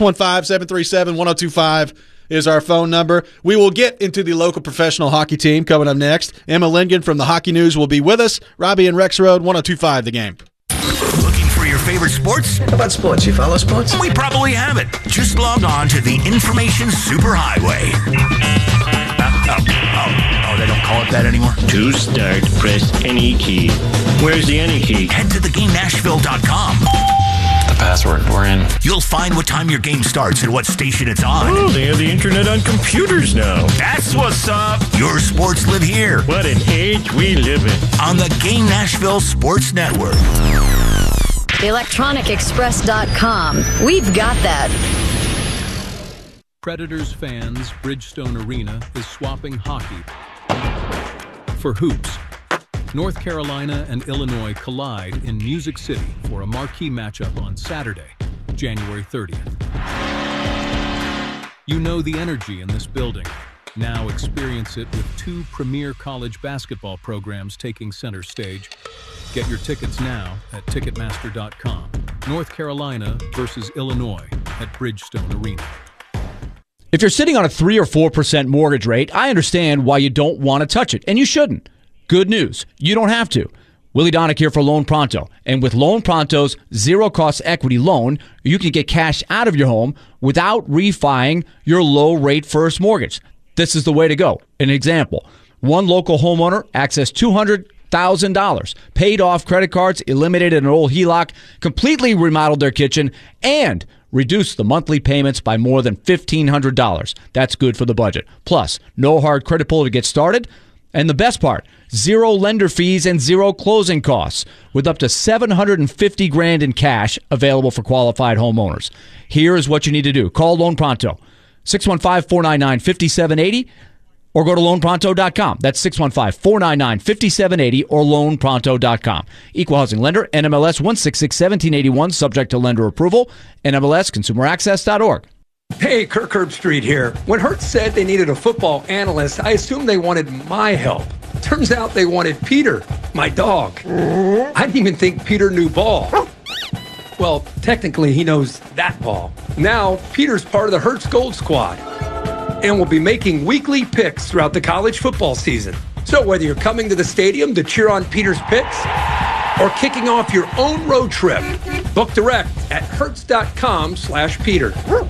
615-737-1025 is our phone number. We will get into the local professional hockey team coming up next. Emma Lingen from the Hockey News will be with us. Robbie and Rex Road, 1025 The Game. Looking for your favorite sports? How about sports? You follow sports? We probably have it. Just log on to the Information Superhighway. Oh, they don't call it that anymore? To start, press any key. Where's the any key? Head to theGameNashville.com. password. We're in. You'll find what time your game starts and what station it's on. Oh, they have the internet on computers now. That's what's up. Your sports live here. What an age we live in. On the Game Nashville Sports Network. ElectronicExpress.com. We've got that. Predators fans, Bridgestone Arena is swapping hockey for hoops. North Carolina and Illinois collide in Music City for a marquee matchup on Saturday, January 30th. You know the energy in this building. Now experience it with 2 premier college basketball programs taking center stage. Get your tickets now at Ticketmaster.com. North Carolina versus Illinois at Bridgestone Arena. If you're sitting on a 3 or 4% mortgage rate, I understand why you don't want to touch it, and you shouldn't. Good news, you don't have to. Willie Donick here for Loan Pronto. And with Loan Pronto's zero-cost equity loan, you can get cash out of your home without refining your low-rate first mortgage. This is the way to go. An example, one local homeowner accessed $200,000, paid off credit cards, eliminated an old HELOC, completely remodeled their kitchen, and reduced the monthly payments by more than $1,500. That's good for the budget. Plus, no hard credit pull to get started. And the best part, 0 lender fees and 0 closing costs, with up to $750,000 in cash available for qualified homeowners. Here is what you need to do. Call Loan Pronto, 615-499-5780, or go to loanpronto.com. That's 615-499-5780 or loanpronto.com. Equal housing lender, NMLS 1661781, subject to lender approval, NMLSconsumeraccess.org. Hey, Kirk Herbstreit here. When Hertz said they needed a football analyst, I assumed they wanted my help. Turns out they wanted Peter, my dog. I didn't even think Peter knew ball. Well, technically, he knows that ball. Now, Peter's part of the Hertz Gold Squad and will be making weekly picks throughout the college football season. So whether you're coming to the stadium to cheer on Peter's picks or kicking off your own road trip, book direct at hertz.com/Peter.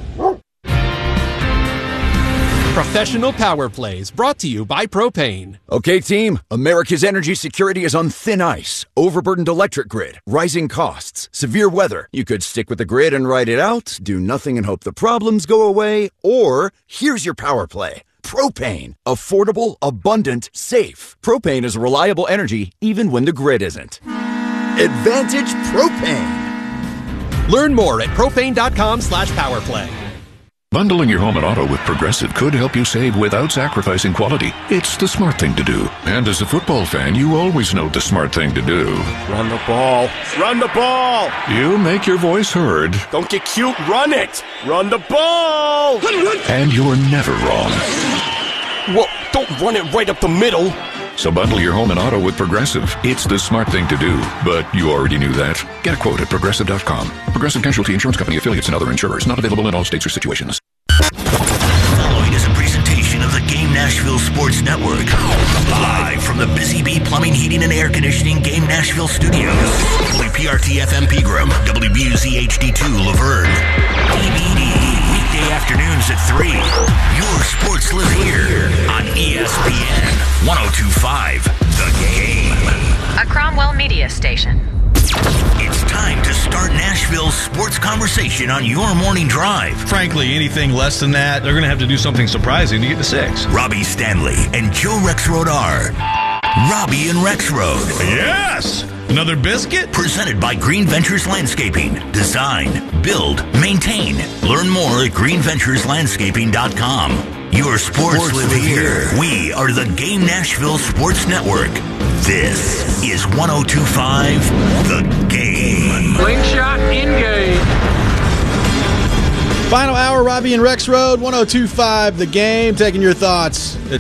Professional Power Plays, brought to you by Propane. Okay, team, America's energy security is on thin ice. Overburdened electric grid, rising costs, severe weather. You could stick with the grid and ride it out, do nothing and hope the problems go away, or here's your power play. Propane. Affordable, abundant, safe. Propane is reliable energy even when the grid isn't. Advantage Propane. Learn more at propane.com/powerplay. Bundling your home and auto with Progressive could help you save without sacrificing quality. It's the smart thing to do. And as a football fan, you always know the smart thing to do. Run the ball. Run the ball. You make your voice heard. Don't get cute. Run it. Run the ball. And you're never wrong. Well, don't run it right up the middle. So bundle your home and auto with Progressive. It's the smart thing to do, but you already knew that. Get a quote at Progressive.com. Progressive Casualty Insurance Company, affiliates, and other insurers. Not available in all states or situations. Following is a presentation of the Game Nashville Sports Network. Live from the Busy Bee Plumbing, Heating, and Air Conditioning Game Nashville Studios. WPRT-FM Pegram, WBUZ-HD2 Laverne. DVD. Weekday afternoons at 3. Your sports live here on ESPN 102.5 The Game. A Cromwell Media Station. It's time to start Nashville's sports conversation on your morning drive. Frankly, anything less than that, they're going to have to do something surprising to get to 6. Robbie Stanley and Joe Rexrode are Robbie and Rexrode. Yes! Another biscuit? Presented by Green Ventures Landscaping. Design, build, maintain. Learn more at greenventureslandscaping.com. Your sports live here. We are the Game Nashville Sports Network. This is 102.5 The Game. Slingshot engage. Final hour, Robbie and Rexrode, 102.5 The Game. Taking your thoughts at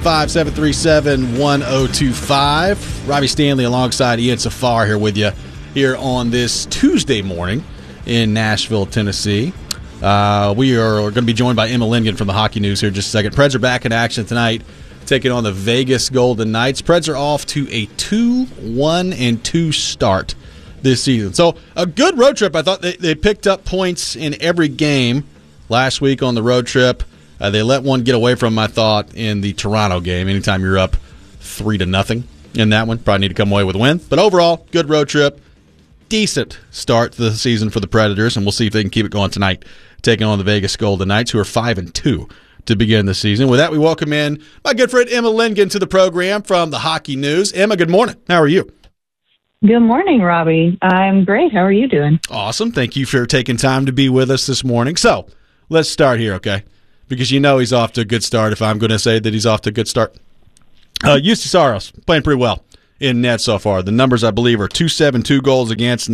615-737-1025. Robbie Stanley alongside Ian Safar here with you here on this Tuesday morning in Nashville, Tennessee. We are going to be joined by Emma Lingen from the Hockey News here in just a second. Preds are back in action tonight, taking on the Vegas Golden Knights. Preds are off to a 2-1-2 start this season. So a good road trip. I thought they picked up points in every game last week on the road trip. They let one get away from them, I thought, in the Toronto game. Anytime you're up 3-0 in that one, probably need to come away with a win. But overall, good road trip. decent start to the season for the Predators, and we'll see if they can keep it going tonight, taking on the Vegas Golden Knights, who are 5-2 to begin the season. With that, we welcome in my good friend Emma Lingen to the program from the Hockey News. Emma, good morning. How are you? Good morning, Robbie. I'm great. How are you doing? Awesome. Thank you for taking time to be with us this morning. So, let's start here, okay? Because you know he's off to a good start if I'm going to say that he's off to a good start. UC Saros playing pretty well in net so far. The numbers, I believe, are 2-7, 2 goals against,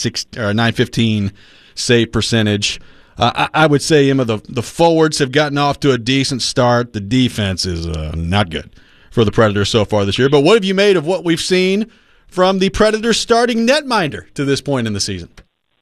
9-15 save percentage. I would say, Emma, the forwards have gotten off to a decent start. The defense is not good for the Predators so far this year. But what have you made of what we've seen from the Predators starting netminder to this point in the season?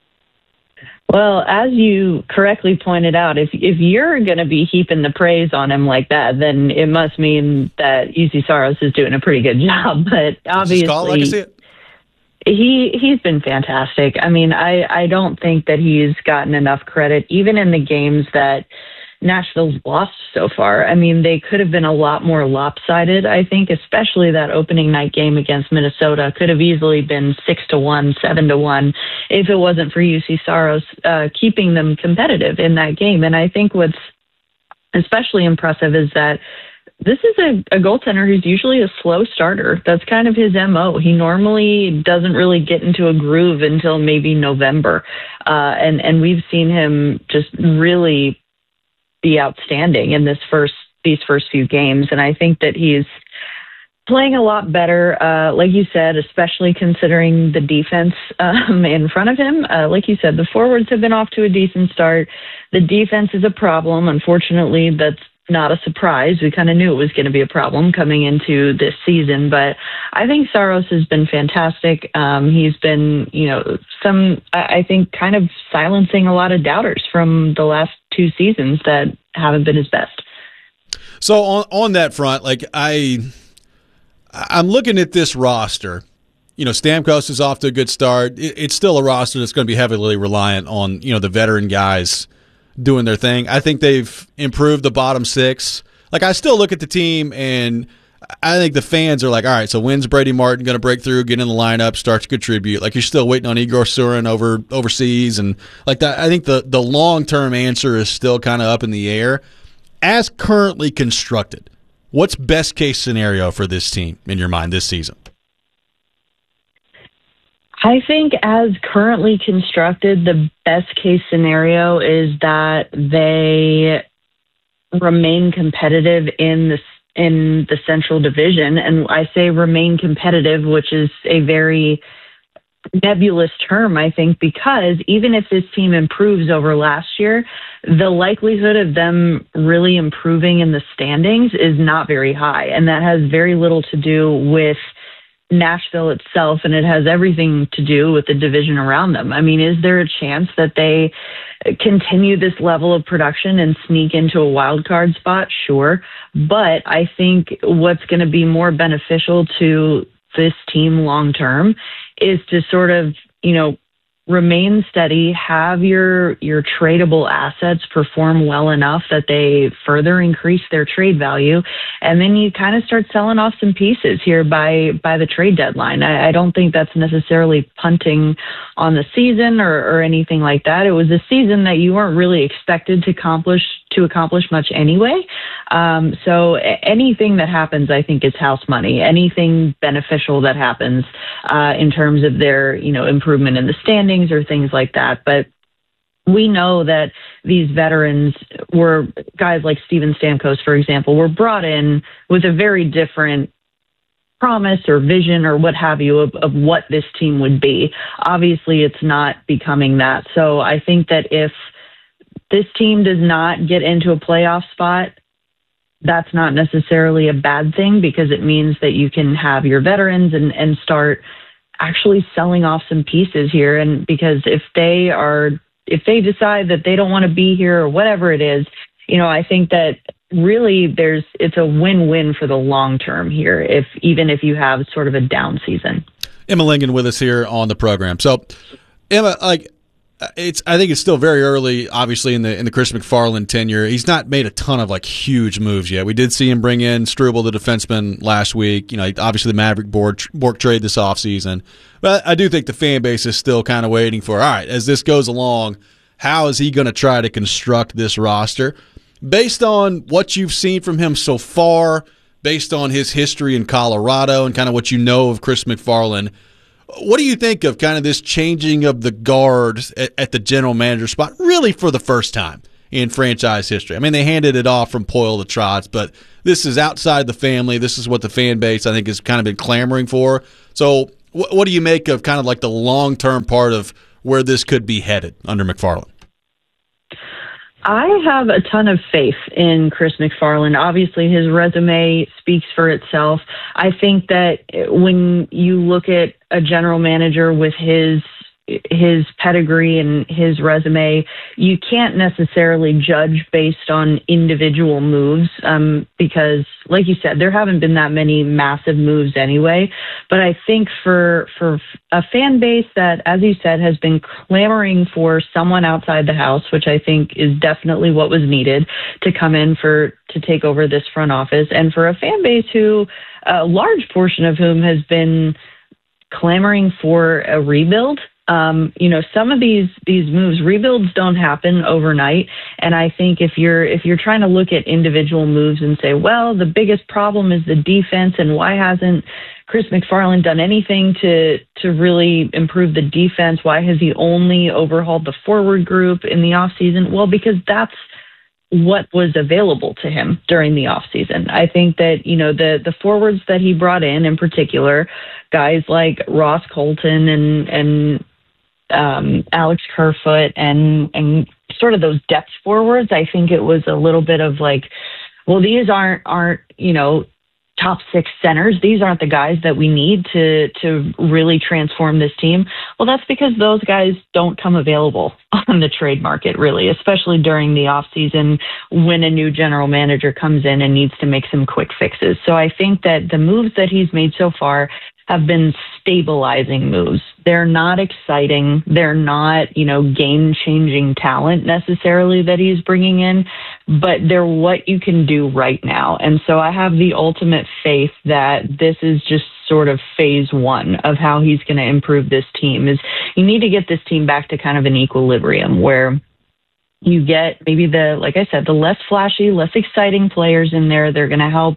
Well, as you correctly pointed out, if you're going to be heaping the praise on him like that, then it must mean that UC Saros is doing a pretty good job. But obviously, like I see it. He's been fantastic. I mean, I don't think that he's gotten enough credit, even in the games that Nashville's lost so far. I mean, they could have been a lot more lopsided, I think, especially that opening night game against Minnesota. Could have easily been 6-1, 7-1, if it wasn't for UC Saros keeping them competitive in that game. And I think what's especially impressive is that this is a goaltender who's usually a slow starter. That's kind of his MO. He normally doesn't really get into a groove until maybe November. And we've seen him just really be outstanding in these first few games. And I think that he's playing a lot better, like you said, especially considering the defense in front of him. Like you said, the forwards have been off to a decent start. The defense is a problem. Unfortunately, that's not a surprise. We kind of knew it was going to be a problem coming into this season, but I think Saros has been fantastic. He's been, I think kind of silencing a lot of doubters from the last 2 seasons that haven't been his best. So on that front, like I'm looking at this roster. Stamkos is off to a good start. It's still a roster that's going to be heavily reliant on, the veteran guys doing their thing. I think they've improved the bottom 6. Like, I still look at the team, and I think the fans are like, all right, so when's Brady Martin going to break through, get in the lineup, start to contribute? Like, you're still waiting on Igor Surin overseas, and like that. I think the long-term answer is still kind of up in the air. As currently constructed, what's best case scenario for this team in your mind this season? I think as currently constructed, the best case scenario is that they remain competitive in the Central Division. And I say remain competitive, which is a very nebulous term, I think, because even if this team improves over last year, the likelihood of them really improving in the standings is not very high. And that has very little to do with Nashville itself, and it has everything to do with the division around them. I mean, is there a chance that they continue this level of production and sneak into a wild card spot? Sure. But I think what's going to be more beneficial to this team long term is to sort of, remain steady, have your tradable assets perform well enough that they further increase their trade value, and then you kind of start selling off some pieces here by the trade deadline. I don't think that's necessarily punting on the season or anything like that. It was a season that you weren't really expected to accomplish much anyway. So anything that happens, I think, is house money. Anything beneficial that happens in terms of their, improvement in the standings or things like that. But we know that these veterans were guys like Steven Stamkos, for example, were brought in with a very different promise or vision or what have you of what this team would be. Obviously, it's not becoming that. So I think that if this team does not get into a playoff spot, that's not necessarily a bad thing, because it means that you can have your veterans and start actually selling off some pieces here. And because if they decide that they don't want to be here or whatever it is, I think that really it's a win-win for the long term here, even if you have sort of a down season. Emma Lingen with us here on the program. So, Emma, I think it's still very early, obviously, in the Chris McFarland tenure. He's not made a ton of huge moves yet. We did see him bring in Struble, the defenseman, last week. Obviously the Maverick Bork trade this offseason. But I do think the fan base is still kind of waiting for, all right, as this goes along, how is he going to try to construct this roster? Based on what you've seen from him so far, based on his history in Colorado and kind of what you know of Chris McFarland, what do you think of kind of this changing of the guard at the general manager spot, really for the first time in franchise history? I mean, they handed it off from Poile to Trotz, but this is outside the family. This is what the fan base, I think, has kind of been clamoring for. So what do you make of kind of the long-term part of where this could be headed under McFarland? I have a ton of faith in Chris McFarland. Obviously, his resume speaks for itself. I think that when you look at a general manager with his pedigree and his resume, you can't necessarily judge based on individual moves because, like you said, there haven't been that many massive moves anyway. But I think for a fan base that, as you said, has been clamoring for someone outside the house, which I think is definitely what was needed to come in to take over this front office, and for a fan base who, a large portion of whom has been clamoring for a rebuild. Some of these moves, rebuilds don't happen overnight. And I think if you're trying to look at individual moves and say, well, the biggest problem is the defense, and why hasn't Chris McFarland done anything to really improve the defense? Why has he only overhauled the forward group in the offseason? Well, because that's what was available to him during the offseason. I think that, the forwards that he brought in particular, guys like Ross Colton and Alex Kerfoot and sort of those depth forwards, I think it was a little bit of these aren't top six centers. These aren't the guys that we need to really transform this team. Well, that's because those guys don't come available on the trade market, really, especially during the off season when a new general manager comes in and needs to make some quick fixes. So I think that the moves that he's made so far have been stabilizing moves. They're not exciting. They're not, game-changing talent necessarily that he's bringing in, but they're what you can do right now. And so I have the ultimate faith that this is just sort of phase one of how he's going to improve this team. Is you need to get this team back to kind of an equilibrium where you get maybe like I said, the less flashy, less exciting players in there. They're going to help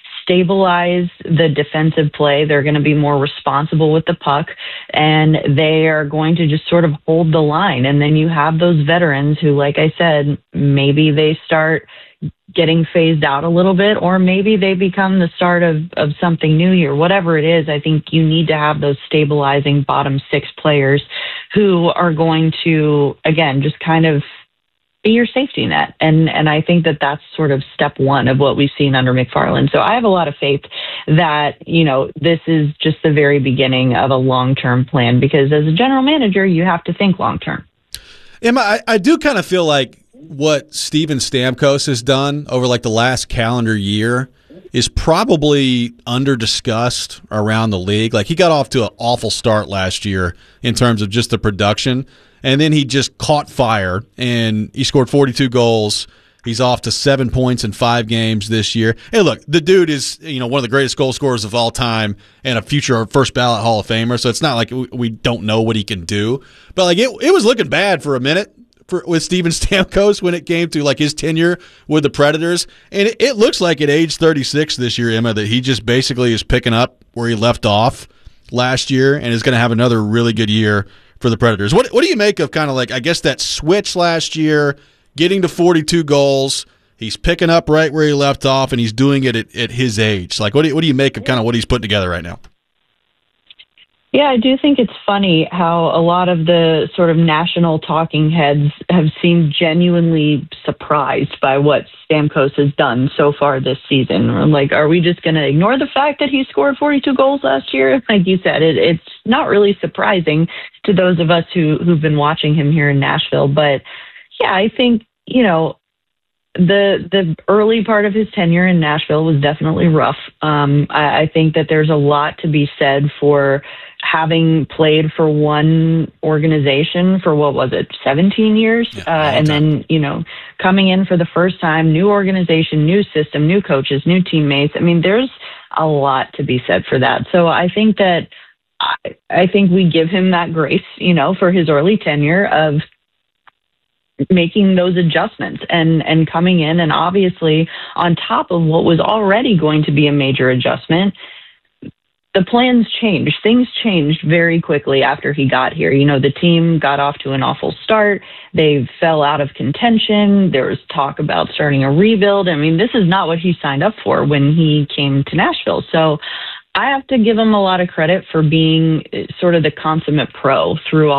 stabilize the defensive play. They're going to be more responsible with the puck, and they are going to just sort of hold the line. And then you have those veterans who, like I said, maybe they start getting phased out a little bit, or maybe they become the start of something new here. Whatever it is, I think you need to have those stabilizing bottom six players who are going to, again, just kind of be your safety net. And I think that that's sort of step one of what we've seen under McFarland. So I have a lot of faith that, this is just the very beginning of a long-term plan, because as a general manager, you have to think long-term. Emma, I do kind of feel like what Steven Stamkos has done over the last calendar year is probably under-discussed around the league. He got off to an awful start last year in terms of just the production. And then he just caught fire, and he scored 42 goals. He's off to 7 points in 5 games this year. Hey, look, the dude is one of the greatest goal scorers of all time and a future first ballot Hall of Famer. So it's not like we don't know what he can do. But it was looking bad for a minute with Steven Stamkos when it came to his tenure with the Predators. And it looks like at age 36 this year, Emma, that he just basically is picking up where he left off last year and is going to have another really good year for the Predators. What do you make of kind of I guess that switch last year, getting to 42 goals? He's picking up right where he left off, and he's doing it at his age. What do you make of kind of what he's putting together right now? Yeah, I do think it's funny how a lot of the sort of national talking heads have seemed genuinely surprised by what Stamkos has done so far this season. Are we just going to ignore the fact that he scored 42 goals last year? Like you said, it's not really surprising to those of us who've been watching him here in Nashville. But yeah, I think, the early part of his tenure in Nashville was definitely rough. I think that there's a lot to be said for having played for one organization for, 17 years? And then, coming in for the first time, new organization, new system, new coaches, new teammates. I mean, there's a lot to be said for that. So I think that we give him that grace, for his early tenure of making those adjustments and coming in, and obviously on top of what was already going to be a major adjustment, the plans changed. Things changed very quickly after he got here. The team got off to an awful start. They fell out of contention. There was talk about starting a rebuild. I mean, this is not what he signed up for when he came to Nashville. So I have to give him a lot of credit for being sort of the consummate pro through all